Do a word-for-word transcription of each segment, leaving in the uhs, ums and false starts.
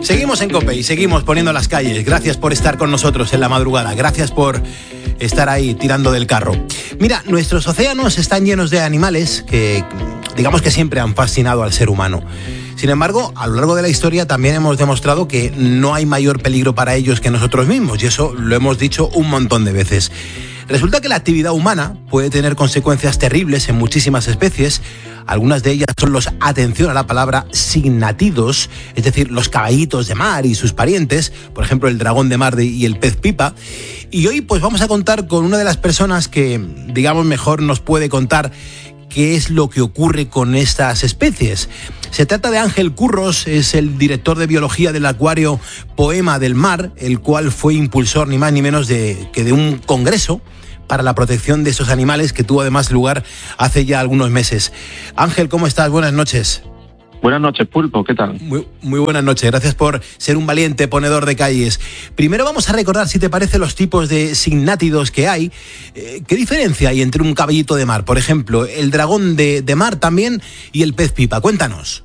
Seguimos en COPE y seguimos poniendo las calles. Gracias por estar con nosotros en la madrugada. Gracias por estar ahí tirando del carro. Mira, nuestros océanos están llenos de animales que, digamos que siempre han fascinado al ser humano. Sin embargo, a lo largo de la historia también hemos demostrado que no hay mayor peligro para ellos que nosotros mismos, y eso lo hemos dicho un montón de veces. Resulta que la actividad humana puede tener consecuencias terribles en muchísimas especies. Algunas de ellas son los, atención a la palabra, signátidos, es decir, los caballitos de mar y sus parientes, por ejemplo, el dragón de mar y el pez pipa. Y hoy pues vamos a contar con una de las personas que, digamos, mejor nos puede contar qué es lo que ocurre con estas especies. Se trata de Ángel Curros, es el director de biología del acuario Poema del Mar, el cual fue impulsor ni más ni menos de, que de un congreso para la protección de esos animales que tuvo además lugar hace ya algunos meses. Ángel, ¿cómo estás? Buenas noches. Buenas noches, Pulpo, ¿qué tal? Muy, muy buenas noches, gracias por ser un valiente ponedor de calles. Primero vamos a recordar, si te parece, los tipos de signátidos que hay. Eh, ¿Qué diferencia hay entre un caballito de mar, por ejemplo, el dragón de, de mar también y el pez pipa? Cuéntanos.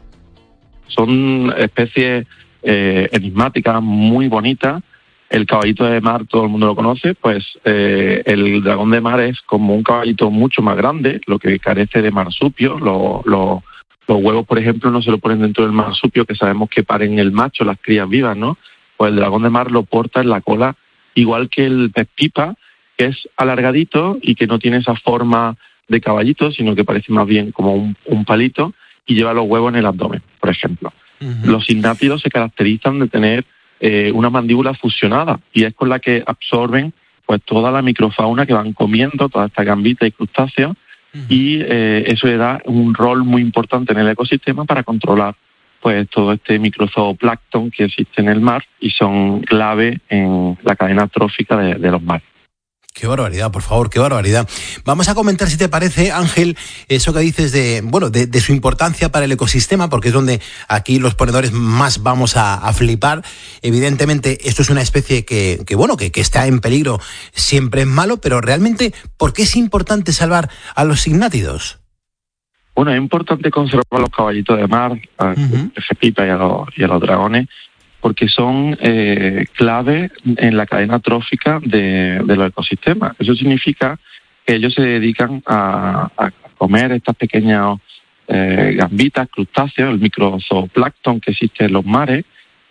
Son especies eh, enigmáticas, muy bonitas. El caballito de mar todo el mundo lo conoce, pues eh, el dragón de mar es como un caballito mucho más grande, lo que carece de marsupio. Lo, lo, los huevos, por ejemplo, no se lo ponen dentro del marsupio, que sabemos que paren el macho, las crías vivas, ¿no? Pues el dragón de mar lo porta en la cola, igual que el pez pipa, que es alargadito y que no tiene esa forma de caballito, sino que parece más bien como un, un palito, y lleva los huevos en el abdomen, por ejemplo. Uh-huh. Los signátidos se caracterizan de tener eh, una mandíbula fusionada, y es con la que absorben pues toda la microfauna que van comiendo, toda esta gambita y crustáceos, uh-huh. y eh, eso le da un rol muy importante en el ecosistema para controlar pues todo este microzooplancton que existe en el mar y son clave en la cadena trófica de, de los mares. Qué barbaridad, por favor, qué barbaridad. Vamos a comentar, si te parece, Ángel, eso que dices de, bueno, de, de su importancia para el ecosistema, porque es donde aquí los ponedores más vamos a, a flipar. Evidentemente, esto es una especie que, que bueno, que, que está en peligro, siempre es malo, pero realmente, ¿por qué es importante salvar a los signátidos? Bueno, es importante conservar a los caballitos de mar, a uh-huh. pez pipa y a los, y a los dragones, porque son eh, clave en la cadena trófica de, de los ecosistemas. Eso significa que ellos se dedican a, a comer estas pequeñas eh, gambitas, crustáceos, el microzooplancton que existe en los mares,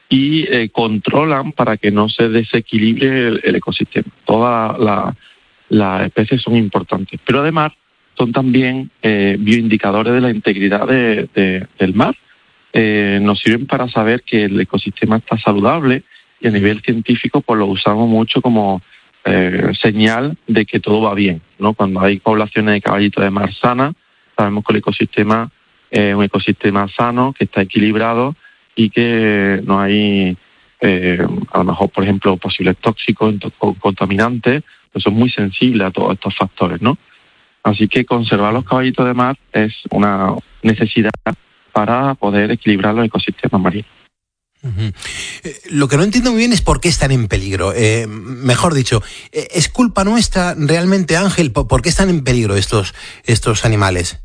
y eh, controlan para que no se desequilibre el, el ecosistema. Todas las la especies son importantes, pero además son también eh, bioindicadores de la integridad de, de, del mar. Eh, nos sirven para saber que el ecosistema está saludable, y a nivel científico pues lo usamos mucho como eh, señal de que todo va bien, ¿no? Cuando hay poblaciones de caballitos de mar sanas, sabemos que el ecosistema es eh, un ecosistema sano, que está equilibrado y que no hay eh, a lo mejor, por ejemplo, posibles tóxicos o contaminantes, pues son muy sensibles a todos estos factores, ¿no? Así que conservar los caballitos de mar es una necesidad para poder equilibrar los ecosistemas marinos. Uh-huh. Eh, lo que no entiendo muy bien es por qué están en peligro. Eh, mejor dicho, eh, ¿es culpa nuestra realmente, Ángel? ¿Por, por qué están en peligro estos, estos animales?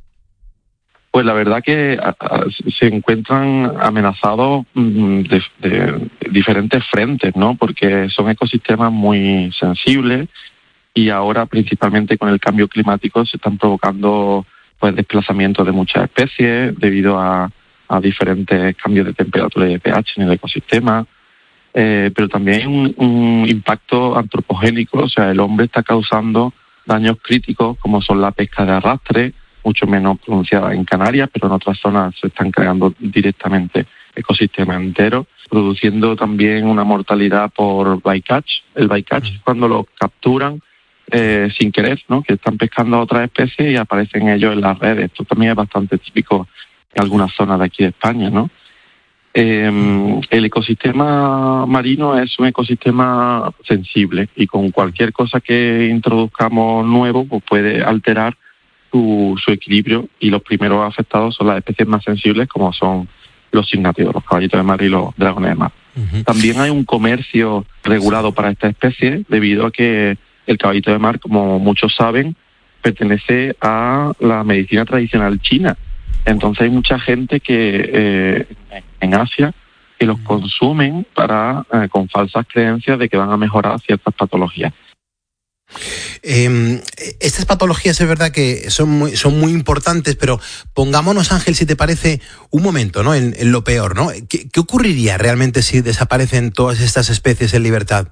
Pues la verdad que a, a, se encuentran amenazados mm, de, de diferentes frentes, ¿no? Porque son ecosistemas muy sensibles y ahora, principalmente con el cambio climático, se están provocando pues desplazamiento de muchas especies debido a, a diferentes cambios de temperatura y de pH en el ecosistema, eh, pero también un, un impacto antropogénico, o sea, el hombre está causando daños críticos como son la pesca de arrastre, mucho menos pronunciada en Canarias, pero en otras zonas se están creando directamente ecosistemas enteros, produciendo también una mortalidad por bycatch. El bycatch es cuando lo capturan Eh, sin querer, ¿no? Que están pescando a otras especies y aparecen ellos en las redes. Esto también es bastante típico en algunas zonas de aquí de España, ¿no? Eh, el ecosistema marino es un ecosistema sensible y con cualquier cosa que introduzcamos nuevo pues puede alterar su, su equilibrio, y los primeros afectados son las especies más sensibles, como son los signátidos, los caballitos de mar y los dragones de mar. Uh-huh. También hay un comercio regulado para esta especie debido a que el caballito de mar, como muchos saben, pertenece a la medicina tradicional china. Entonces hay mucha gente que eh, en Asia que los consumen para eh, con falsas creencias de que van a mejorar ciertas patologías. Eh, estas patologías es verdad que son muy, son muy importantes, pero pongámonos, Ángel, si te parece, un momento, ¿no? En, en lo peor, ¿no? ¿Qué, ¿Qué ocurriría realmente si desaparecen todas estas especies en libertad?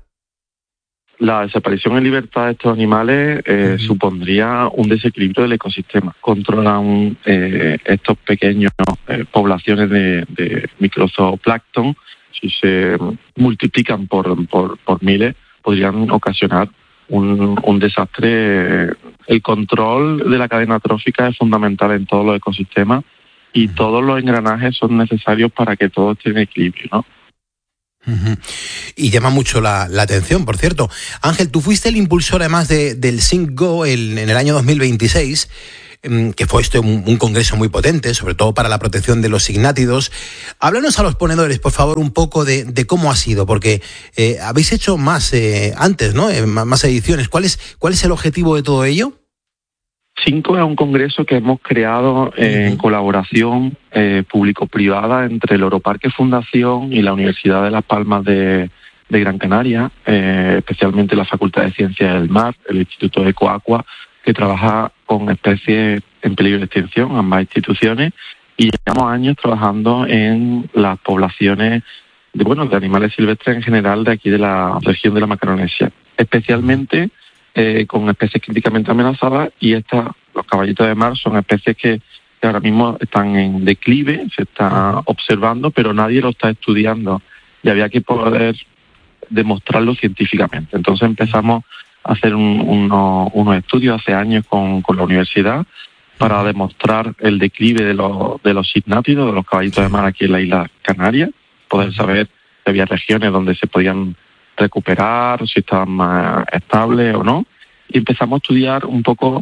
La desaparición en libertad de estos animales eh, uh-huh. supondría un desequilibrio del ecosistema. Controlan eh, estos pequeños eh, poblaciones de, de microzooplancton. Si se multiplican por, por, por miles, podrían ocasionar un, un desastre. El control de la cadena trófica es fundamental en todos los ecosistemas y uh-huh. todos los engranajes son necesarios para que todo esté en equilibrio, ¿no? Uh-huh. Y llama mucho la, la atención, por cierto. Ángel, tú fuiste el impulsor además de, del SINCGO el, en el año dos mil veintiséis, que fue este un, un congreso muy potente, sobre todo para la protección de los signátidos. Háblanos a los ponedores, por favor, un poco de, de cómo ha sido, porque eh, habéis hecho más eh, antes, ¿no? Eh, más ediciones. ¿Cuál es, cuál es el objetivo de todo ello? SINCGO es un congreso que hemos creado eh, en colaboración eh, público-privada entre el Oroparque Fundación y la Universidad de Las Palmas de, de Gran Canaria, eh, especialmente la Facultad de Ciencias del Mar, el Instituto de Ecoaqua, que trabaja con especies en peligro de extinción, ambas instituciones, y llevamos años trabajando en las poblaciones de, bueno, de animales silvestres en general de aquí de la región de la Macaronesia, especialmente Eh, con especies críticamente amenazadas, y estas, los caballitos de mar, son especies que, que ahora mismo están en declive, se está observando, pero nadie lo está estudiando y había que poder demostrarlo científicamente. Entonces empezamos a hacer un, uno, unos estudios hace años con, con la universidad para demostrar el declive de los, de los signátidos, de los caballitos de mar aquí en la isla Canaria, poder saber si había regiones donde se podían recuperar, si estaban más estables o no, y empezamos a estudiar un poco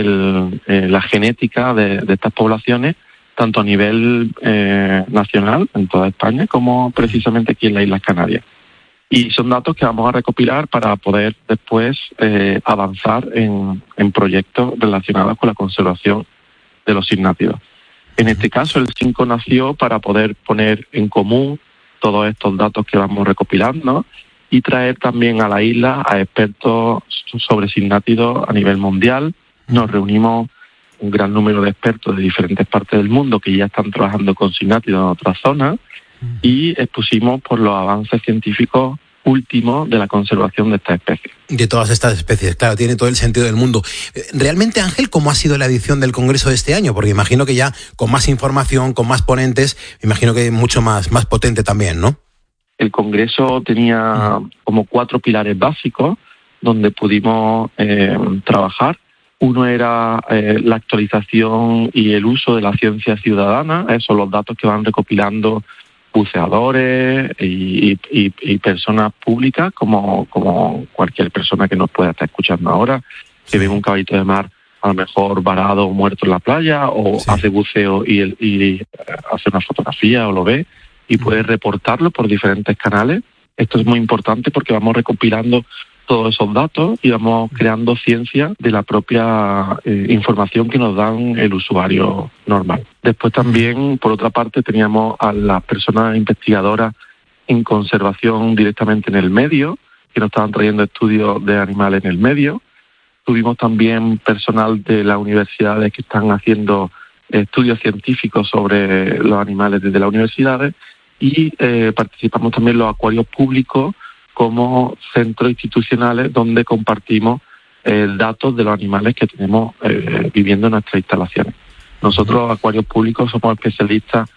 el, eh, la genética de, de estas poblaciones, tanto a nivel eh, nacional, en toda España, como precisamente aquí en las Islas Canarias. Y son datos que vamos a recopilar para poder después eh, avanzar en, en proyectos relacionados con la conservación de los signátidos. En este caso, el SINCGO nació para poder poner en común todos estos datos que vamos recopilando y traer también a la isla a expertos sobre signátidos a nivel mundial. Nos reunimos un gran número de expertos de diferentes partes del mundo que ya están trabajando con signátidos en otras zonas y expusimos por los avances científicos últimos de la conservación de estas especies. De todas estas especies, claro, tiene todo el sentido del mundo. Realmente, Ángel, ¿cómo ha sido la edición del Congreso de este año? Porque imagino que ya con más información, con más ponentes, imagino que mucho más, más potente también, ¿no? El Congreso tenía como cuatro pilares básicos donde pudimos eh, trabajar. Uno era eh, la actualización y el uso de la ciencia ciudadana, esos los datos que van recopilando buceadores y, y, y personas públicas, como, como cualquier persona que nos pueda estar escuchando ahora, que ve un caballito de mar a lo mejor varado o muerto en la playa, o sí. hace buceo y, el, y hace una fotografía o lo ve, y puede reportarlo por diferentes canales. Esto es muy importante porque vamos recopilando todos esos datos y vamos creando ciencia de la propia eh, información que nos dan el usuario normal. Después también, por otra parte, teníamos a las personas investigadoras en conservación directamente en el medio, que nos estaban trayendo estudios de animales en el medio. Tuvimos también personal de las universidades que están haciendo estudios científicos sobre los animales desde las universidades. Y eh, participamos también en los acuarios públicos como centros institucionales donde compartimos eh, datos de los animales que tenemos eh, viviendo en nuestras instalaciones. Nosotros, los acuarios públicos, somos especialistas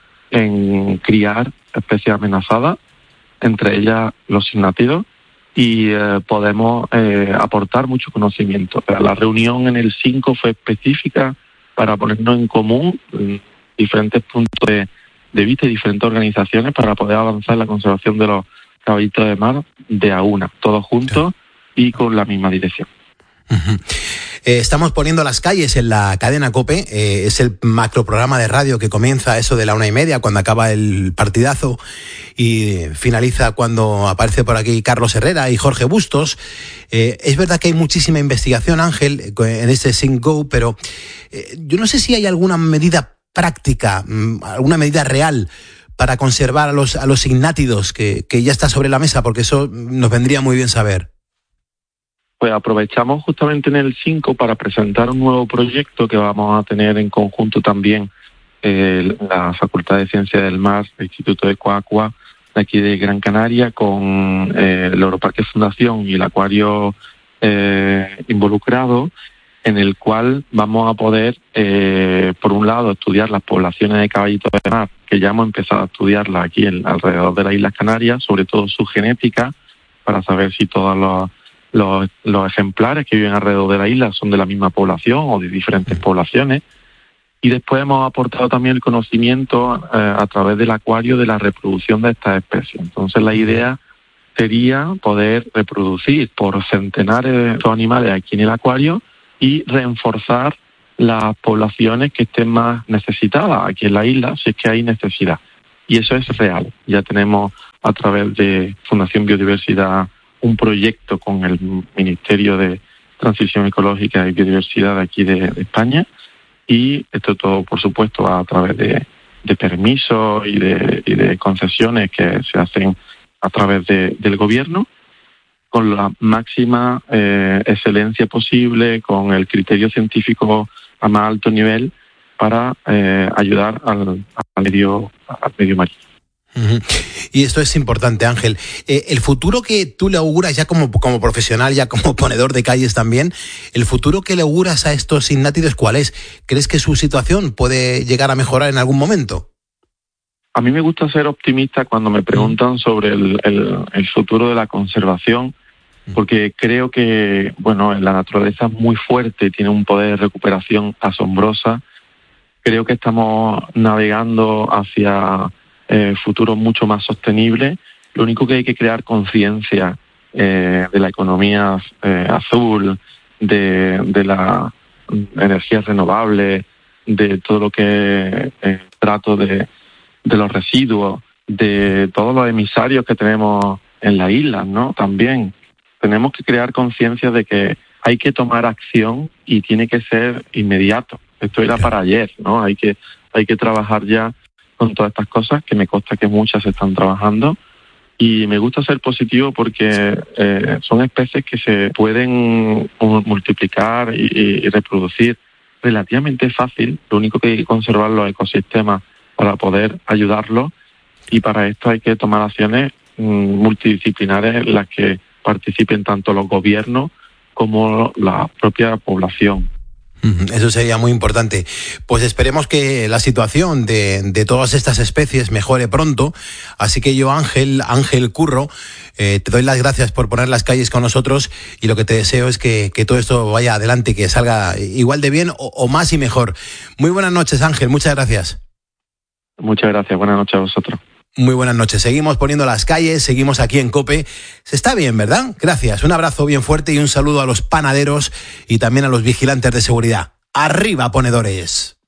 en criar especies amenazadas, entre ellas los signátidos, y eh, podemos eh, aportar mucho conocimiento. La reunión en el SINCGO fue específica para ponernos en común en diferentes puntos de de vista y diferentes organizaciones para poder avanzar en la conservación de los caballitos de mar de a una, todos juntos y con la misma dirección. Uh-huh. Eh, estamos poniendo las calles en la cadena COPE, eh, es el macroprograma de radio que comienza a eso de la una y media cuando acaba el partidazo y finaliza cuando aparece por aquí Carlos Herrera y Jorge Bustos. Eh, es verdad que hay muchísima investigación, Ángel, en este SINCGO, pero eh, yo no sé si hay alguna medida práctica, alguna medida real para conservar a los, a los ignátidos que, que ya está sobre la mesa? Porque eso nos vendría muy bien saber. Pues aprovechamos justamente en el cinco para presentar un nuevo proyecto que vamos a tener en conjunto también eh, la Facultad de Ciencias del Mar, el Instituto de Coacua, de aquí de Gran Canaria, con eh, el Europarque Fundación y el Acuario eh, involucrado, en el cual vamos a poder, eh, por un lado, estudiar las poblaciones de caballitos de mar, que ya hemos empezado a estudiarlas aquí en, alrededor de las Islas Canarias, sobre todo su genética, para saber si todos los, los, los ejemplares que viven alrededor de la isla son de la misma población o de diferentes poblaciones. Y después hemos aportado también el conocimiento eh, a través del acuario de la reproducción de estas especies. Entonces la idea sería poder reproducir por centenares de estos animales aquí en el acuario y reforzar las poblaciones que estén más necesitadas aquí en la isla, si es que hay necesidad. Y eso es real. Ya tenemos a través de Fundación Biodiversidad un proyecto con el Ministerio de Transición Ecológica y Biodiversidad de aquí de, de España, y esto todo, por supuesto, a través de, de permisos y de, y de concesiones que se hacen a través de, del gobierno, con la máxima eh, excelencia posible, con el criterio científico a más alto nivel para eh, ayudar al, al medio al medio marino. Uh-huh. Y esto es importante, Ángel. Eh, el futuro que tú le auguras ya como, como profesional, ya como ponedor de calles también, el futuro que le auguras a estos ignátidos, ¿cuál es? ¿Crees que su situación puede llegar a mejorar en algún momento? A mí me gusta ser optimista cuando me preguntan sobre el, el, el futuro de la conservación, porque creo que, bueno, la naturaleza es muy fuerte, tiene un poder de recuperación asombrosa. Creo que estamos navegando hacia eh, futuros mucho más sostenibles. Lo único que hay que crear conciencia eh, de la economía eh, azul, de, de la energía renovable, de todo lo que eh, trato de, de los residuos, de todos los emisarios que tenemos en la isla, ¿no? También tenemos que crear conciencia de que hay que tomar acción y tiene que ser inmediato. Esto era para ayer, ¿no? Hay que hay que trabajar ya con todas estas cosas, que me consta que muchas se están trabajando. Y me gusta ser positivo porque eh, son especies que se pueden multiplicar y, y reproducir relativamente fácil. Lo único que hay que conservar los ecosistemas para poder ayudarlos, y para esto hay que tomar acciones mm, multidisciplinares en las que participen tanto los gobiernos como la propia población. Eso sería muy importante. Pues esperemos que la situación de, de todas estas especies mejore pronto. Así que yo, Ángel, Ángel Curro, eh, te doy las gracias por poner las calles con nosotros, y lo que te deseo es que, que todo esto vaya adelante, que salga igual de bien o, o más y mejor. Muy buenas noches, Ángel, muchas gracias. Muchas gracias, buenas noches a vosotros. Muy buenas noches. Seguimos poniendo las calles, seguimos aquí en COPE. Se está bien, ¿verdad? Gracias. Un abrazo bien fuerte y un saludo a los panaderos y también a los vigilantes de seguridad. ¡Arriba, ponedores!